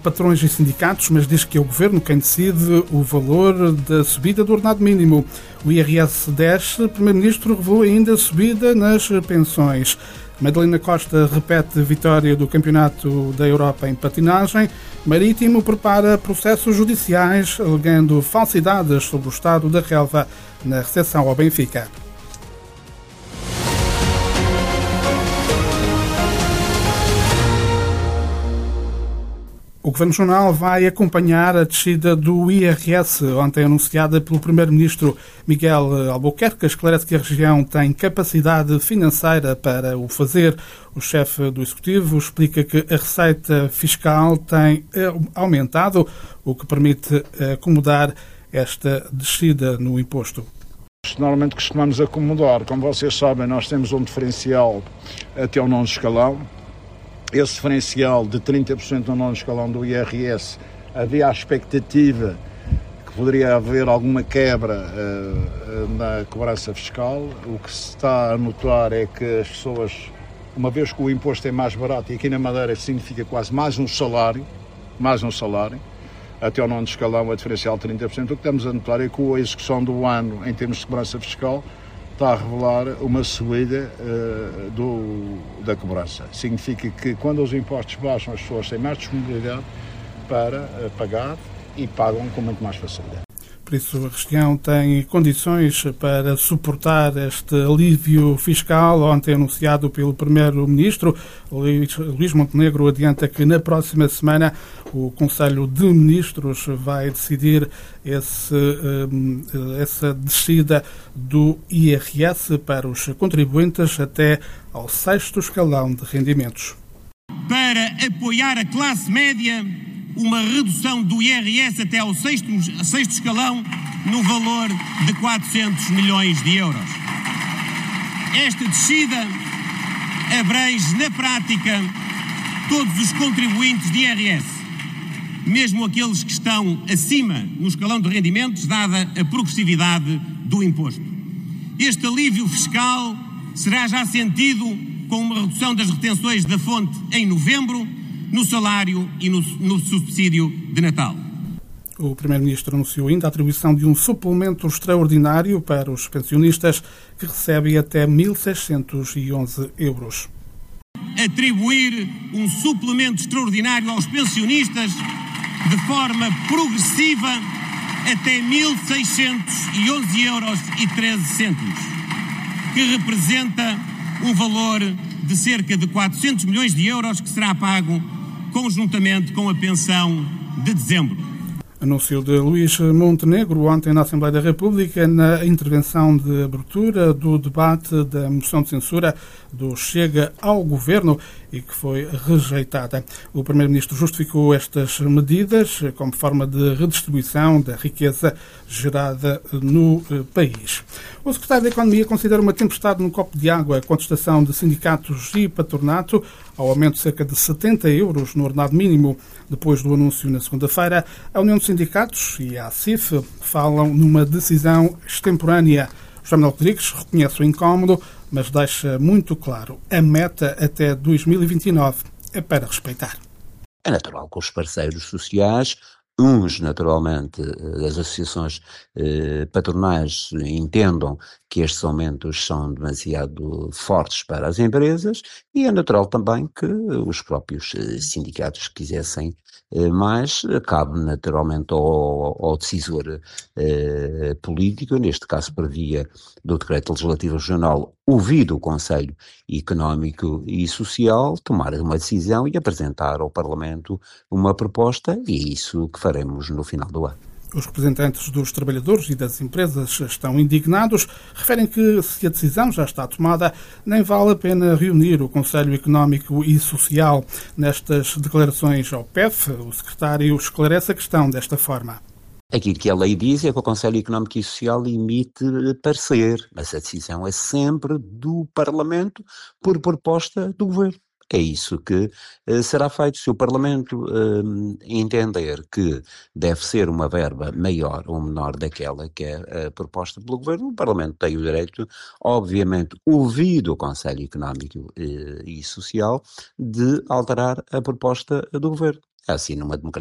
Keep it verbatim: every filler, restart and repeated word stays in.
patrões e sindicatos, mas diz que é o Governo quem decide o valor da subida do ordenado mínimo. O I R S desce, o Primeiro-Ministro revelou ainda a subida nas pensões. Madalena Costa repete a vitória do Campeonato da Europa em patinagem. Marítimo prepara processos judiciais alegando falsidades sobre o estado da relva na recepção ao Benfica. O Governo Regional vai acompanhar a descida do I R S, ontem anunciada pelo Primeiro-Ministro Miguel Albuquerque, esclarece que a região tem capacidade financeira para o fazer. O chefe do Executivo explica que a receita fiscal tem aumentado, o que permite acomodar esta descida no imposto. Normalmente costumamos acomodar. Como vocês sabem, nós temos um diferencial até o nono escalão. Esse diferencial de trinta por cento no nono escalão do I R S, havia a expectativa que poderia haver alguma quebra uh, na cobrança fiscal. O que se está a notar é que as pessoas, uma vez que o imposto é mais barato, e aqui na Madeira significa quase mais um salário, mais um salário, até ao nono escalão a diferencial de trinta por cento, o que estamos a notar é que a execução do ano em termos de cobrança fiscal está a revelar uma subida uh, do, da cobrança. Significa que quando os impostos baixam, as pessoas têm mais disponibilidade para uh, pagar e pagam com muito mais facilidade. Por isso, a região tem condições para suportar este alívio fiscal. Ontem anunciado pelo Primeiro-Ministro, Luís, Luís Montenegro, adianta que na próxima semana o Conselho de Ministros vai decidir esse, essa descida do I R S para os contribuintes até ao sexto escalão de rendimentos. Para apoiar a classe média, uma redução do I R S até ao sexto, sexto escalão no valor de quatrocentos milhões de euros. Esta descida abrange, na prática, todos os contribuintes de I R S, mesmo aqueles que estão acima no escalão de rendimentos, dada a progressividade do imposto. Este alívio fiscal será já sentido com uma redução das retenções da fonte em novembro, no salário e no, no subsídio de Natal. O Primeiro-Ministro anunciou ainda a atribuição de um suplemento extraordinário para os pensionistas que recebem até mil seiscentos e onze euros. Atribuir um suplemento extraordinário aos pensionistas de forma progressiva até mil seiscentos e onze euros e treze cêntimos, que representa um valor de cerca de quatrocentos milhões de euros que será pago conjuntamente com a pensão de dezembro. Anúncio de Luís Montenegro ontem na Assembleia da República, na intervenção de abertura do debate da moção de censura do Chega ao Governo e que foi rejeitada. O Primeiro-Ministro justificou estas medidas como forma de redistribuição da riqueza gerada no país. O Secretário da Economia considera uma tempestade no copo de água a contestação de sindicatos e patronato ao aumento de cerca de setenta euros no ordenado mínimo. Depois do anúncio na segunda-feira, a União dos Sindicatos e a ACIF falam numa decisão extemporânea. José Manuel Rodrigues reconhece o incómodo, mas deixa muito claro, a meta até dois mil e vinte e nove é para respeitar. É natural que os parceiros sociais, uns naturalmente das associações eh, patronais, entendam que estes aumentos são demasiado fortes para as empresas e é natural também que os próprios eh, sindicatos quisessem eh, mais. Cabe naturalmente ao, ao decisor eh, político, neste caso por via do Decreto Legislativo Regional, ouvido o Conselho Económico e Social, tomar uma decisão e apresentar ao Parlamento uma proposta, e é isso que faremos no final do ano. Os representantes dos trabalhadores e das empresas estão indignados, referem que se a decisão já está tomada, nem vale a pena reunir o Conselho Económico e Social. Nestas declarações ao P E F, o secretário esclarece a questão desta forma. Aquilo que a lei diz é que o Conselho Económico e Social emite parecer, mas a decisão é sempre do Parlamento por proposta do Governo. É isso que uh, será feito. Se o Parlamento uh, entender que deve ser uma verba maior ou menor daquela que é uh, proposta pelo Governo, o Parlamento tem o direito, obviamente, ouvido o Conselho Económico uh, e Social, de alterar a proposta do Governo. assim numa democracia.